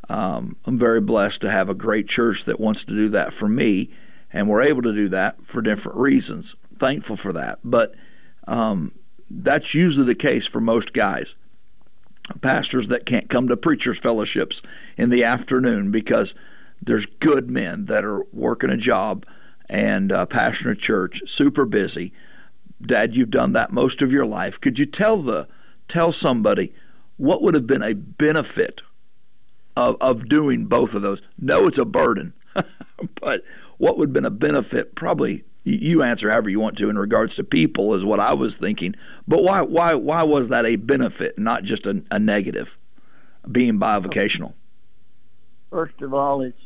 I'm very blessed to have a great church that wants to do that for me, and we're able to do that for different reasons. Thankful for that. But that's usually the case for most guys, pastors that can't come to preachers' fellowships in the afternoon because there's good men that are working a job and pastoring a church, super busy. Dad, you've done that most of your life. Could you tell somebody what would have been a benefit of doing both of those? No, it's a burden, but what would have been a benefit? Probably you answer however you want to in regards to people is what I was thinking. But why was that a benefit, not just a negative, being bivocational? First of all, it's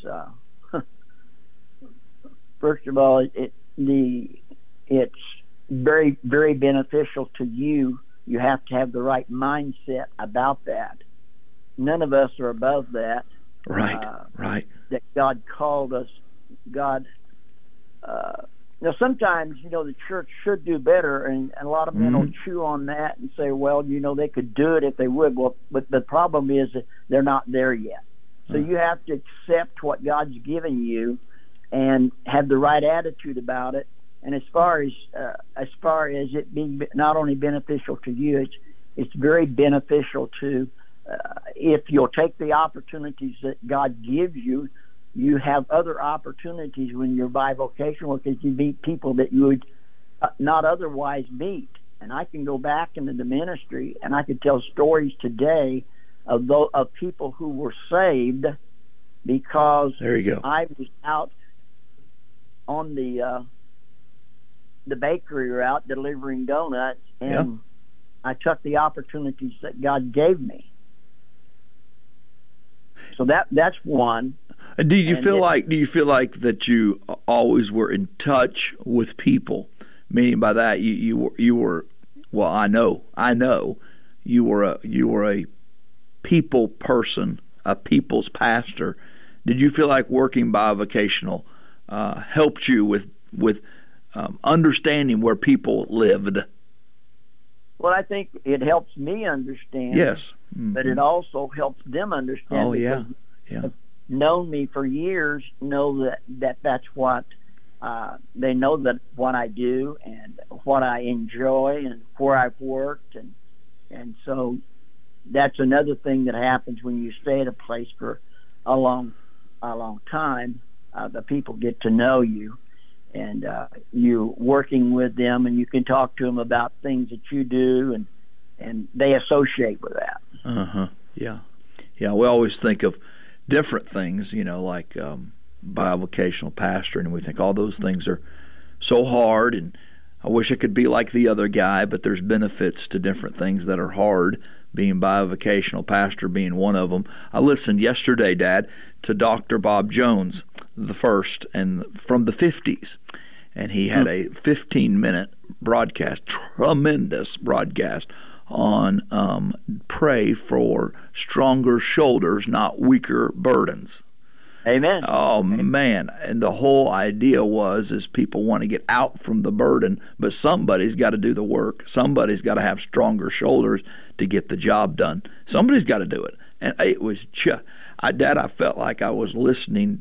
very, very beneficial to you. You have to have the right mindset about that. None of us are above that. Right. That God called us. Now, sometimes, the church should do better, and a lot of men will chew on that and say, well, they could do it if they would. Well, but the problem is that they're not there yet. So you have to accept what God's given you and have the right attitude about it. And as far as it being not only beneficial to you, it's very beneficial to if you'll take the opportunities that God gives you. You have other opportunities when you're bivocational because you meet people that you would not otherwise meet. And I can go back into the ministry and I could tell stories today of people who were saved because there you go. I was out on the bakery route delivering donuts, and I took the opportunities that God gave me. So that's one. Do you feel like that you always were in touch with people? Meaning by that you were well, I know you were a people person, a people's pastor. Did you feel like working bivocational helped you with understanding where people lived? Well, I think it helps me understand. Yes. But it also helps them understand. Oh, yeah. Known me for years, know that's what they know, that what I do and what I enjoy and where I've worked, and so that's another thing that happens when you stay at a place for a long time. The people get to know you, and you working with them, and you can talk to them about things that you do, and they associate with that. Yeah. We always think of different things, like bivocational pastoring, and we think all those things are so hard, and I wish I could be like the other guy, but there's benefits to different things that are hard, being bivocational pastor being one of them. I listened yesterday, Dad, to Dr. Bob Jones, the first, and from the 50s, and he had a 15-minute broadcast, tremendous broadcast, on pray for stronger shoulders, not weaker burdens. Amen. Oh, man. And the whole idea is people want to get out from the burden, but somebody's got to do the work. Somebody's got to have stronger shoulders to get the job done. Somebody's got to do it. And it was Dad, I felt like I was listening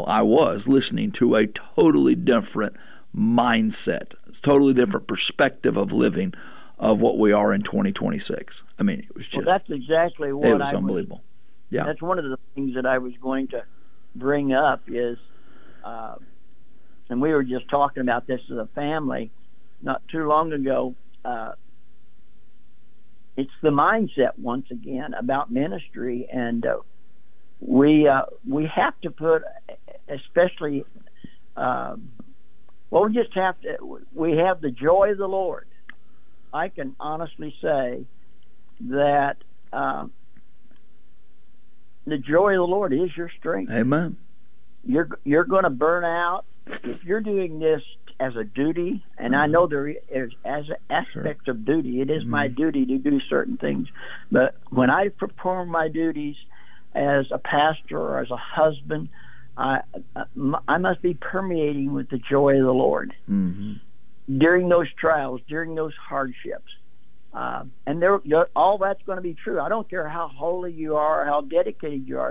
to a totally different mindset, totally different perspective of living, of what we are in 2026. I mean, it was just... Well, that's exactly what it was unbelievable. Yeah. That's one of the things that I was going to bring up is, and we were just talking about this as a family not too long ago, it's the mindset, once again, about ministry, and we have to put, especially, we have the joy of the Lord. I can honestly say that the joy of the Lord is your strength. Amen. You're going to burn out if you're doing this as a duty, and I know there is as aspects of duty. It is my duty to do certain things, but when I perform my duties as a pastor or as a husband, I must be permeating with the joy of the Lord. During those trials, during those hardships. And all that's going to be true. I don't care how holy you are, how dedicated you are.